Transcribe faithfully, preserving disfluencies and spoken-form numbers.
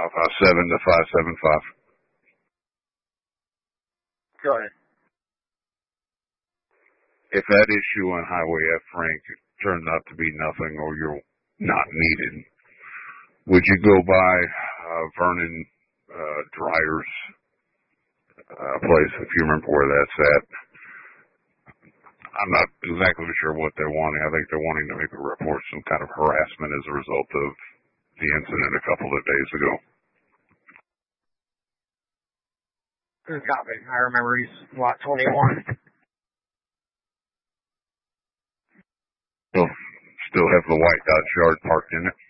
five five seven to five seven five. Go ahead. If that issue on Highway F, Frank, turns out to be nothing or you're not needed, would you go by uh, Vernon uh, Dryer's uh, place, if you remember where that's at? I'm not exactly sure what they're wanting. I think they're wanting to maybe report some kind of harassment as a result of the incident a couple of days ago. Good copy. I remember he's lot twenty-one. Still, still have the white Dodge Yard parked in it.